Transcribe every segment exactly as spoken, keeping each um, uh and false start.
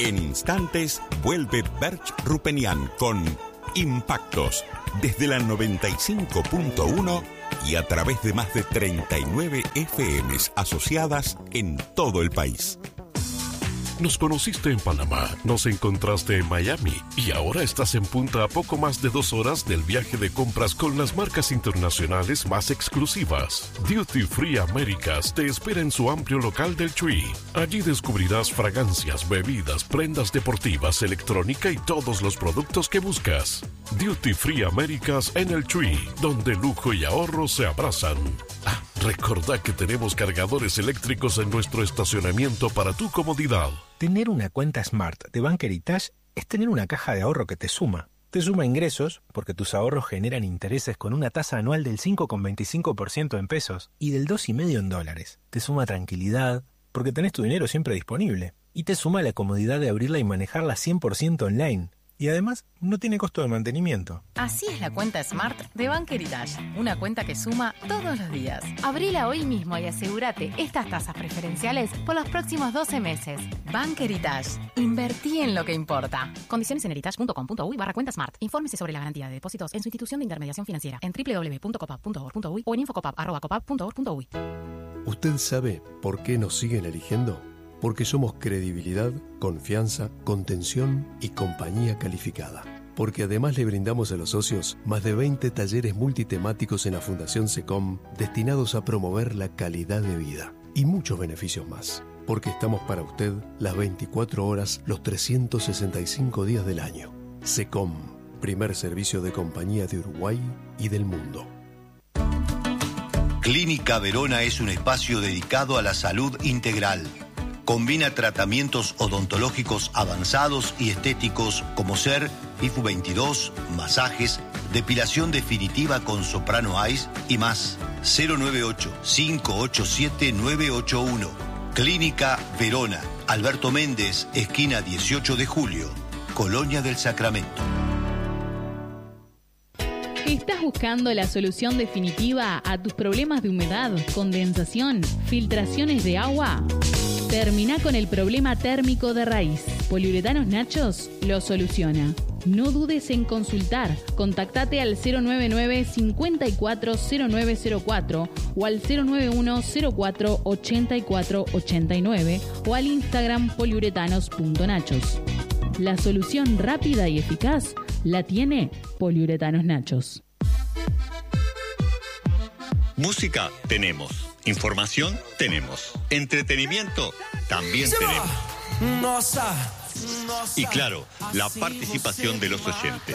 En instantes vuelve Berch Rupenian con Impactos desde la noventa y cinco punto uno y a través de más de treinta y nueve F Ms asociadas en todo el país. Nos conociste en Panamá, nos encontraste en Miami y ahora estás en Punta a poco más de dos horas del viaje de compras con las marcas internacionales más exclusivas. Duty Free Américas te espera en su amplio local del Tree. Allí descubrirás fragancias, bebidas, prendas deportivas, electrónica y todos los productos que buscas. Duty Free Américas en el Tree, donde lujo y ahorro se abrazan. Ah, recordá que tenemos cargadores eléctricos en nuestro estacionamiento para tu comodidad. Tener una cuenta Smart de Bank Heritage es tener una caja de ahorro que te suma. Te suma ingresos, porque tus ahorros generan intereses con una tasa anual del cinco coma veinticinco por ciento en pesos y del dos coma cinco por ciento en dólares. Te suma tranquilidad, porque tenés tu dinero siempre disponible. Y te suma la comodidad de abrirla y manejarla cien por ciento online. Y además, no tiene costo de mantenimiento. Así es la cuenta Smart de Bank Heritage. Una cuenta que suma todos los días. Abrila hoy mismo y asegúrate estas tasas preferenciales por los próximos doce meses. Bank Heritage. Invertí en lo que importa. Condiciones en heritage punto com punto uy barra cuenta Smart. Infórmese sobre la garantía de depósitos en su institución de intermediación financiera en doble u doble u doble u punto copap punto org punto uy o en infocopap arroba copap punto org punto uy. ¿Usted sabe por qué nos siguen eligiendo? Porque somos credibilidad, confianza, contención y compañía calificada. Porque además le brindamos a los socios más de veinte talleres multitemáticos en la Fundación SECOM destinados a promover la calidad de vida. Y muchos beneficios más. Porque estamos para usted las veinticuatro horas, los trescientos sesenta y cinco días del año. SECOM, primer servicio de compañía de Uruguay y del mundo. Clínica Verona es un espacio dedicado a la salud integral. Combina tratamientos odontológicos avanzados y estéticos como ser I F U veintidós, masajes, depilación definitiva con Soprano Ice y más. cero nueve ocho, cinco ocho siete, nueve ocho uno. Clínica Verona, Alberto Méndez, esquina dieciocho de julio, Colonia del Sacramento. ¿Estás buscando la solución definitiva a tus problemas de humedad, condensación, filtraciones de agua? Termina con el problema térmico de raíz. Poliuretanos Nachos lo soluciona. No dudes en consultar. Contactate al cero nueve nueve, cinco cuatro, cero nueve cero cuatro o al cero nueve uno, cero cuatro, ochenta y cuatro ochenta y nueve o al Instagram poliuretanos punto nachos. La solución rápida y eficaz la tiene Poliuretanos Nachos. Música tenemos. Información tenemos. Entretenimiento también tenemos. Y claro, la participación de los oyentes.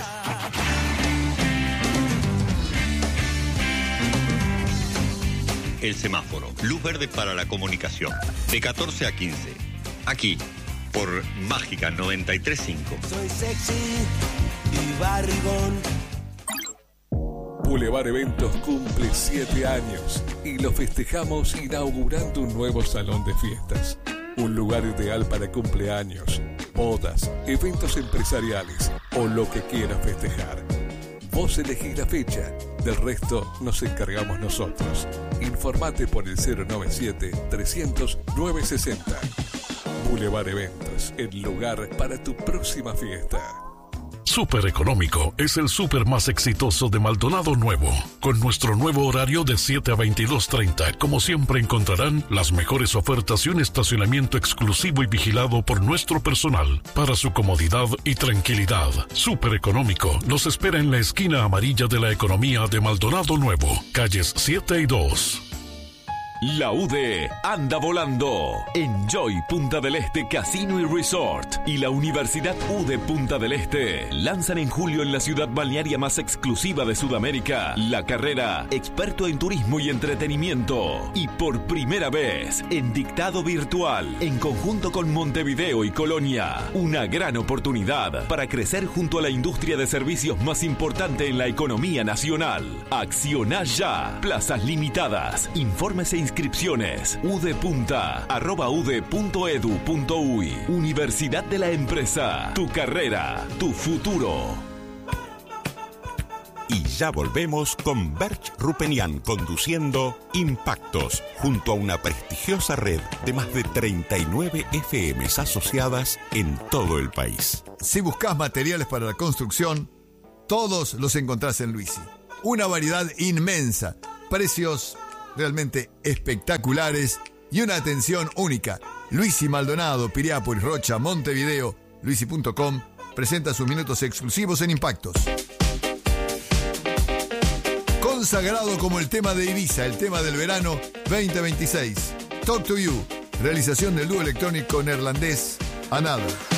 El semáforo, luz verde para la comunicación, de catorce a quince. Aquí, por Mágica noventa y tres punto cinco. Soy sexy y barrigón. Boulevard Eventos cumple siete años y lo festejamos inaugurando un nuevo salón de fiestas. Un lugar ideal para cumpleaños, bodas, eventos empresariales o lo que quieras festejar. Vos elegís la fecha, del resto nos encargamos nosotros. Informate por el cero noventa y siete, trescientos, nueve sesenta. Boulevard Eventos, el lugar para tu próxima fiesta. Súper Económico es el súper más exitoso de Maldonado Nuevo. Con nuestro nuevo horario de siete a veintidós treinta, como siempre encontrarán las mejores ofertas y un estacionamiento exclusivo y vigilado por nuestro personal. Para su comodidad y tranquilidad, Súper Económico los espera en la esquina amarilla de la economía de Maldonado Nuevo, calles siete y dos. La U D anda volando. Enjoy Punta del Este Casino y Resort y la Universidad U D Punta del Este lanzan en julio en la ciudad balnearia más exclusiva de Sudamérica la carrera Experto en Turismo y Entretenimiento. Y por primera vez en dictado virtual en conjunto con Montevideo y Colonia. Una gran oportunidad para crecer junto a la industria de servicios más importante en la economía nacional. Acciona ya. Plazas limitadas. Informes e inscripciones udpunta arroba ude punto edu punto uy. Universidad de la Empresa. Tu carrera, tu futuro. Y Ya volvemos con Berch Rupenian conduciendo Impactos, junto a una prestigiosa red de más de treinta y nueve F Ms asociadas en todo el país. Si buscas materiales para la construcción, todos los encontrás en Luisi. Una variedad inmensa, precios realmente espectaculares y una atención única. Luisi Maldonado, Piriápolis, Rocha, Montevideo, luisi punto com presenta sus minutos exclusivos en Impactos. Consagrado como el tema de Ibiza, el tema del verano veinte veintiséis. Talk to You, realización del dúo electrónico neerlandés Another.